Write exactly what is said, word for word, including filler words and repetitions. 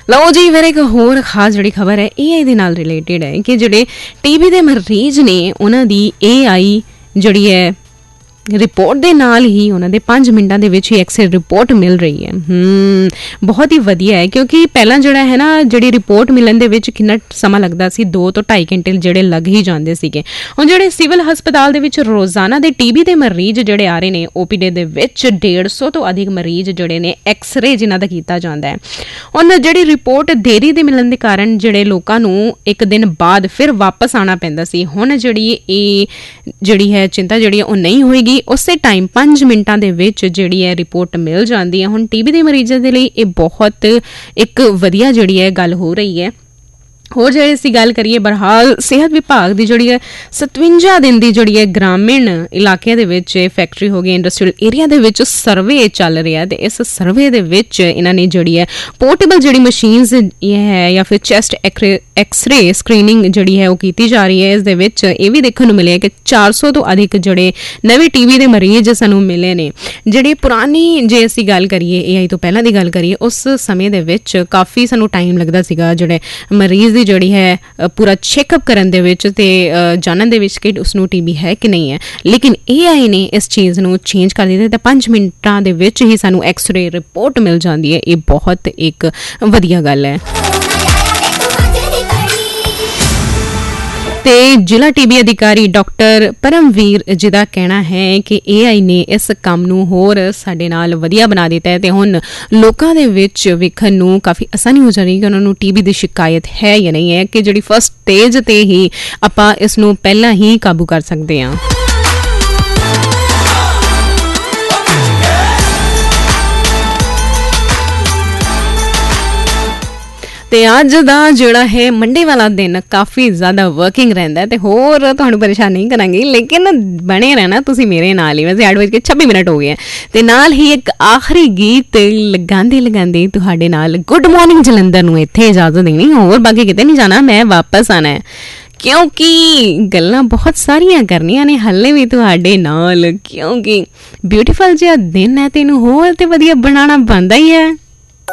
ਲਓ ਜੀ, ਫਿਰ ਇੱਕ ਹੋਰ ਖਾਸ ਜਿਹੜੀ ਖਬਰ ਹੈ ਏ ਆਈ ਦੇ ਨਾਲ ਰਿਲੇਟਡ ਹੈ ਕਿ ਜਿਹੜੇ ਟੀ ਬੀ ਦੇ ਮਰੀਜ਼ ਨੇ ਉਹਨਾਂ ਦੀ ਏ ਆਈ ਜਿਹੜੀ ਹੈ ਰਿਪੋਰਟ ਦੇ ਨਾਲ ਹੀ ਉਹਨਾਂ ਦੇ ਪੰਜ ਮਿੰਟਾਂ ਦੇ ਵਿੱਚ ਹੀ ਐਕਸਰੇ ਰਿਪੋਰਟ ਮਿਲ ਰਹੀ ਹੈ। ਹੂੰ ਬਹੁਤ ਹੀ ਵਧੀਆ ਹੈ, ਕਿਉਂਕਿ ਪਹਿਲਾਂ ਜਿਹੜਾ ਹੈ ਨਾ ਜਿਹੜੀ ਰਿਪੋਰਟ ਮਿਲਣ ਦੇ ਵਿੱਚ ਕਿੰਨਾ ਸਮਾਂ ਲੱਗਦਾ ਸੀ, ਦੋ ਤੋਂ ਢਾਈ ਘੰਟੇ ਜਿਹੜੇ ਲੱਗ ਹੀ ਜਾਂਦੇ ਸੀਗੇ। ਹੁਣ ਜਿਹੜੇ ਸਿਵਲ ਹਸਪਤਾਲ ਦੇ ਵਿੱਚ ਰੋਜ਼ਾਨਾ ਦੇ ਟੀ ਬੀ ਦੇ ਮਰੀਜ਼ ਜਿਹੜੇ ਆ ਰਹੇ ਨੇ ਓ ਪੀ ਡੀ ਦੇ ਵਿੱਚ ਡੇਢ ਸੌ ਤੋਂ ਅਧਿਕ ਮਰੀਜ਼ ਜਿਹੜੇ ਨੇ ਐਕਸਰੇ ਜਿਨ੍ਹਾਂ ਦਾ ਕੀਤਾ ਜਾਂਦਾ ਹੈ। ਹੁਣ ਜਿਹੜੀ ਰਿਪੋਰਟ ਦੇਰੀ ਦੇ ਮਿਲਣ ਦੇ ਕਾਰਨ ਜਿਹੜੇ ਲੋਕਾਂ ਨੂੰ ਇੱਕ ਦਿਨ ਬਾਅਦ ਫਿਰ ਵਾਪਸ ਆਉਣਾ ਪੈਂਦਾ ਸੀ, ਹੁਣ ਜਿਹੜੀ ਇਹ ਜਿਹੜੀ ਹੈ ਚਿੰਤਾ ਜਿਹੜੀ ਹੈ ਉਹ ਨਹੀਂ ਹੋਏਗੀ। ਉਸੇ ਟਾਈਮ ਪੰਜ ਮਿੰਟਾਂ ਦੇ ਵਿੱਚ ਜਿਹੜੀ ਹੈ ਰਿਪੋਰਟ ਮਿਲ ਜਾਂਦੀ ਹੈ। ਹੁਣ ਟੀ ਬੀ ਦੇ ਮਰੀਜ਼ਾਂ ਦੇ ਲਈ ਇਹ ਬਹੁਤ ਇੱਕ ਵਧੀਆ ਜਿਹੜੀ ਹੈ ਗੱਲ ਹੋ ਰਹੀ ਹੈ। ਹੋਰ ਜੇ ਅਸੀਂ ਗੱਲ ਕਰੀਏ ਬਹਰਹਾਲ ਸਿਹਤ ਵਿਭਾਗ ਦੀ ਜਿਹੜੀ ਹੈ ਸਤਵੰਜਾ ਦਿਨ ਦੀ ਜਿਹੜੀ ਹੈ ਗ੍ਰਾਮੀਣ ਇਲਾਕਿਆਂ ਦੇ ਵਿੱਚ ਫੈਕਟਰੀ ਹੋ ਗਈ, ਇੰਡਸਟਰੀਅਲ ਏਰੀਆ ਦੇ ਵਿੱਚ ਸਰਵੇ ਚੱਲ ਰਿਹਾ ਤੇ ਇਸ ਸਰਵੇ ਦੇ ਵਿੱਚ ਇਹਨਾਂ ਨੇ ਜਿਹੜੀ ਹੈ ਪੋਰਟੇਬਲ ਜਿਹੜੀ ਮਸ਼ੀਨਸ ਇਹ ਹੈ ਜਾਂ ਫਿਰ ਚੈਸਟ ਐਕਸਰੇ ਸਕਰੀਨਿੰਗ ਜਿਹੜੀ ਹੈ ਉਹ ਕੀਤੀ ਜਾ ਰਹੀ ਹੈ। ਇਸ ਦੇ ਵਿੱਚ ਇਹ ਵੀ ਦੇਖਣ ਨੂੰ ਮਿਲਿਆ ਕਿ ਚਾਰ ਸੌ ਤੋਂ ਅਧਿਕ ਜਿਹੜੇ ਨਵੇਂ ਟੀ ਬੀ ਦੇ ਮਰੀਜ਼ ਸਾਨੂੰ ਮਿਲੇ ਨੇ। ਜਿਹੜੀ ਪੁਰਾਣੀ ਜੇ ਅਸੀਂ ਗੱਲ ਕਰੀਏ ਏ ਆਈ ਤੋਂ ਪਹਿਲਾਂ ਦੀ ਗੱਲ ਕਰੀਏ, ਉਸ ਸਮੇਂ ਦੇ ਵਿੱਚ ਕਾਫੀ ਸਾਨੂੰ ਟਾਈਮ ਲੱਗਦਾ ਸੀਗਾ ਜਿਹੜੇ ਮਰੀਜ਼ ਦੀ ਜਿਹੜੀ ਹੈ ਪੂਰਾ ਚੈੱਕਅਪ ਕਰਨ ਦੇ ਵਿੱਚ ਤੇ ਜਾਣਨ ਦੇ ਵਿੱਚ ਕਿ ਉਸਨੂੰ ਟੀ ਬੀ ਹੈ ਕਿ ਨਹੀਂ ਹੈ। ਲੇਕਿਨ ਏ ਆਈ ਨੇ ਇਸ ਚੀਜ਼ ਨੂੰ ਚੇਂਜ ਕਰ ਦਿੱਤਾ ਤੇ ਪੰਜ ਮਿੰਟਾਂ ਦੇ ਵਿੱਚ ਹੀ ਸਾਨੂੰ ਐਕਸਰੇ ਰਿਪੋਰਟ ਮਿਲ ਜਾਂਦੀ ਹੈ। ਇਹ ਬਹੁਤ ਇੱਕ ਵਧੀਆ ਗੱਲ ਹੈ। ਤੇ ਜ਼ਿਲ੍ਹਾ ਟੀ ਬੀ ਅਧਿਕਾਰੀ ਡਾਕਟਰ ਪਰਮਵੀਰ ਜੀ ਦਾ ਕਹਿਣਾ ਹੈ ਕਿ ਏ ਆਈ ਨੇ ਇਸ ਕੰਮ ਨੂੰ ਹੋਰ ਸਾਡੇ ਨਾਲ ਵਧੀਆ ਬਣਾ ਦਿੱਤਾ ਹੈ ਤੇ ਹੁਣ ਲੋਕਾਂ ਦੇ ਵਿੱਚ ਵੇਖਣ ਨੂੰ ਕਾਫੀ ਆਸਾਨੀ ਹੋ ਜਾਣੀ ਕਿ ਉਹਨਾਂ ਨੂੰ ਟੀ ਬੀ ਦੀ ਸ਼ਿਕਾਇਤ ਹੈ ਜਾਂ ਨਹੀਂ ਹੈ, ਕਿ ਜਿਹੜੀ ਫਸਟ ਸਟੇਜ ਤੇ ਹੀ ਆਪਾਂ ਇਸ ਨੂੰ ਪਹਿਲਾਂ ਹੀ ਕਾਬੂ ਕਰ ਸਕਦੇ ਹਾਂ। ਤੇ ਅੱਜ ਦਾ ਜਿਹੜਾ ਹੈ ਮੰਡੇ ਵਾਲਾ ਦਿਨ ਕਾਫੀ ਜ਼ਿਆਦਾ ਵਰਕਿੰਗ ਰਹਿੰਦਾ ਤੇ ਹੋਰ ਤੁਹਾਨੂੰ ਪਰੇਸ਼ਾਨ ਨਹੀਂ ਕਰਾਂਗੀ, ਲੇਕਿਨ ਬਣੇ ਰਹਿਣਾ ਤੁਸੀਂ ਮੇਰੇ ਨਾਲ ਹੀ। ਵੈਸੇ ਅੱਠ ਵਜੇ ਕੇ ਛੱਬੀ ਮਿੰਟ ਹੋ ਗਏ ਹੈ ਤੇ ਨਾਲ ਹੀ ਇੱਕ ਆਖਰੀ ਗੀਤ ਲਗਾਉਂਦੇ ਲਗਾਉਂਦੇ ਤੁਹਾਡੇ ਨਾਲ ਗੁੱਡ ਮਾਰਨਿੰਗ ਜਲੰਧਰ ਨੂੰ ਇੱਥੇ ਇਜਾਜ਼ਤ ਦੇਣੀ, ਹੋਰ ਬਾਕੀ ਕਿਤੇ ਨਹੀਂ ਜਾਣਾ, ਮੈਂ ਵਾਪਸ ਆਉਣਾ ਹੈ ਕਿਉਂਕਿ ਗੱਲਾਂ ਬਹੁਤ ਸਾਰੀਆਂ ਕਰਨੀਆਂ ਨੇ ਹਾਲੇ ਵੀ ਤੁਹਾਡੇ ਨਾਲ, ਕਿਉਂਕਿ ਬਿਊਟੀਫੁਲ ਜਿਹਾ ਦਿਨ ਹੈ ਤੇ ਇਹਨੂੰ ਹੋਰ ਤੇ ਵਧੀਆ ਬਣਾਉਣਾ ਬਣਦਾ ਹੀ ਹੈ।